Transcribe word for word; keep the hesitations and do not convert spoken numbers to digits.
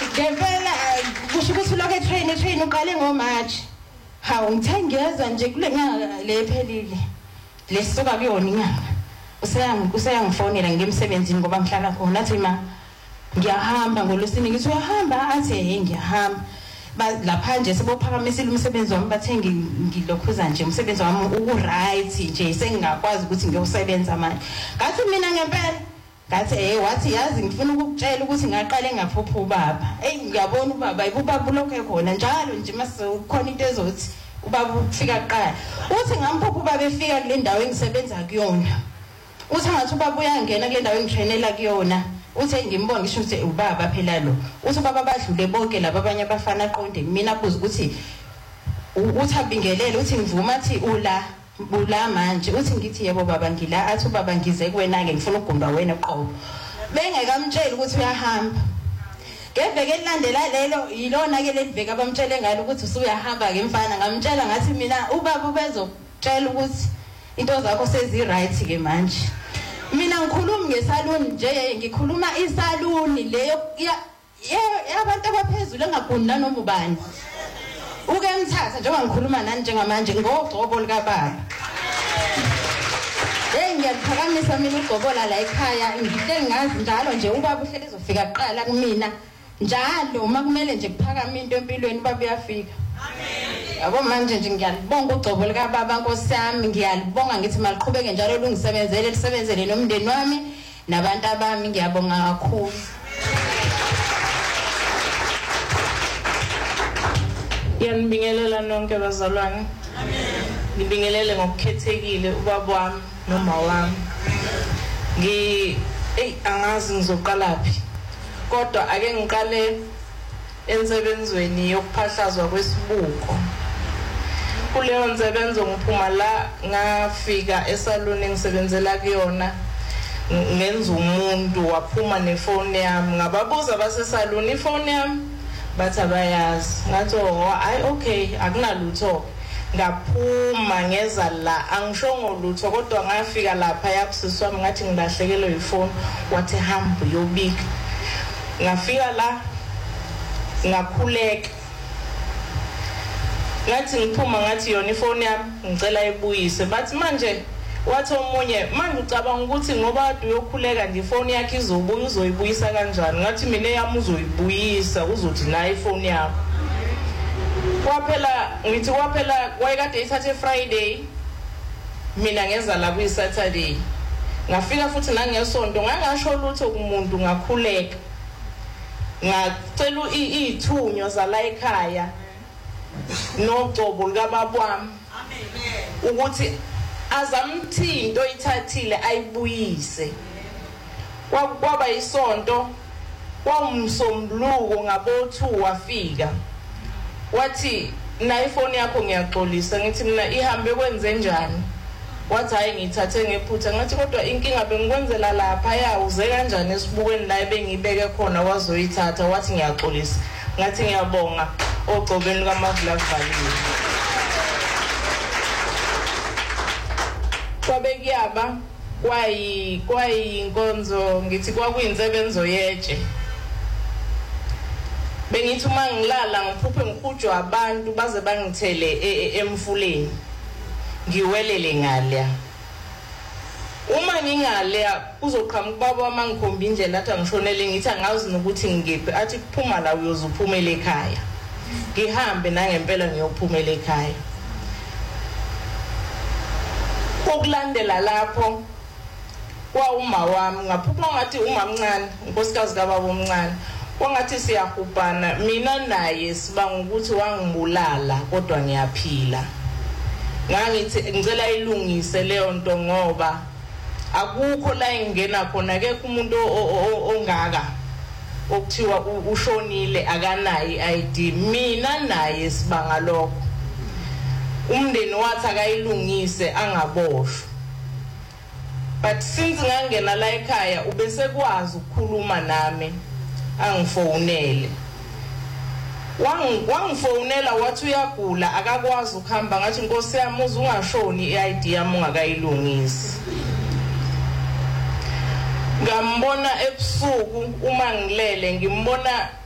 ngempela kusho ukuthi lokho train train uqale ngoMarch hawu ngithengeza nje kule nyanga le phelile lesuka kuyona inyanga useyang useyangifonela ngemsebenzini ngoba ngihlala khona athi ma ngiyahamba ngolosini ngithi uyahamba athi hey ngiyahamba lapha nje sebophakamisile umsebenzi wami bathengi ngilokhuza nje umsebenzi wami uku right nje sengingakwazi ukuthi ngiyosebenza manje ngathi mina ngempela ngathi hey wathi yazi ngifuna ukukutshela ukuthi ngaqale ngaphupha ubaba hey ngiyabona ubaba ibubaba lokho khona njalo nje mase khona into ezothi ubaba ufika kuqala uthi ngamphupha ubaba efika kule ndawo engisebenza kuyona uthi ngathi ubaba uyangena kule ndawo engitrainela kuyona uthi ngimbona ngisho ukuthi ubaba phela lo uthi ubaba badlule bonke laba abanye abafana aqonde mina buza ukuthi uthi abingelele uthi ngivuma athi ula bula manje uthi ngithi yebo baba ngila athi ubaba ngize kuwena ke ngifuna ukugumba wena qobo bengekamtshela ukuthi uyahamba ngeveke elilandela lelo yilona ke leliveke abamtshele ngalo ukuthi usuyahamba ke mfana ngamtshela ngathi mina ubaba ubezokutshela ukuthi into zakho sezi right ke manje mina ngikhuluma ngesaluni nje ngikhuluma isaluni leyo yabantu abaphezulu engagunda noma ubani uke mthatha njengoba ngikhuluma nani njengamanje ngogcobo lika baba hey ngiyaphakamisa mina ugcobola la ekhaya ngihle ngazi njalo nje ubaba uhlele ezofika kuqala kumina njalo uma kumele nje kuphakama into empilweni baba uyafika amen yabo manje nje ngiyalibonga ugcobo lika baba Nkosi yami ngiyalibonga ngithi maliqhubeke njalo lungisebenzele lisebenzele nomndeni wami nabantu abami ngiyabonga kakhulu yanibingelela nonke bazalwane amen ngibingelele ngokukhethekile ubaba wami noma wami ngi hey angazi ngizoqalaphi kodwa ake ngiqale ensebenzweni yokuphahlazwa kwesibuko kuleyo nsebenzo ngiphuma la ngafika esaluni engisebenzela kuyona ngenza umuntu waphuma nefone yami ngababuza basesaluni ifone yami bathi abayazi ngathi oh ay okay akunalutho ngaphuma ngeza la angishongo lutho kodwa ngafika lapha yakusisi wami ngathi ngilahlekelwe ifone wathi hamba uyobika ngafika la ngakhuleka ngathi ngiphuma ngathi yona ifone yami ngicela ibuyise bathi manje wathi omunye manje ucabanga ukuthi ngoba ade uyokhuleka nje ifone yakhe izobuya uzoyibuyisa kanjani ngathi mina yami uzoyibuyisa uzothi na ifone yakho kwaphela ngithi kwaphela wayekade ithathe Friday mina ngeza la ku Saturday ngafika futhi nangesonto ngangasho lutho kumuntu ngakhuleka ngacela izithunyo zala ekhaya nogcobo lika baba wami amen ukuthi azamthinto ithathile ayibuyise kwaba isonto kwamsombuluko ngabo two wafika wathi na ifone yakho ngiyaxolisa ngithi mina ihambe kwenze njani wathi hayi ngithathe ngephutha ngathi kodwa inkinga bengikwenzela lapha ya uze kanjani esibukweni la ebengibeke khona wazoyithatha wathi ngiyaxolisa ngathi ngiyabonga ogcobeni kaMavula Valiwe kwabekuyaba kwayi kwayi inkonzo ngithi kwakuyinsebenzo yeje bengithi uma ngilala ngiphuphe ngihujwa abantu baze bangithele emfuleni ngiwelele ngale uma ngingale uzoqhamuka baba wami angikhomba indlela athi angishonele ngithi angazi nokuthi ngiphi athi kuphuma la uyozuphumela ekhaya ngihambe nangempela ngiyophumela ekhaya ukulandela lapho kwa uma wami ngaphupha ngathi uma mncane unkosikazi kababa omncane kwangathi siyahubhana mina naye sibanga ukuthi wangibulala kodwa ngiyaphila ngangithi ngicela ilungise leyo nto ngoba akukho la ingena khona ke umuntu ongaka okuthiwa ushonile akanayi I D mina naye sibanga lokho umndeni wathi akayilungise angaboshwa but since ngangena la ekhaya ubese kwazi ukukhuluma nami angifonele wangifonela wathi uyagula akakwazi ukuhamba ngathi Nkosi yami uze ungashoni I D yami ungakayilungisi ngambona ebusuku uma ngilele ngimbona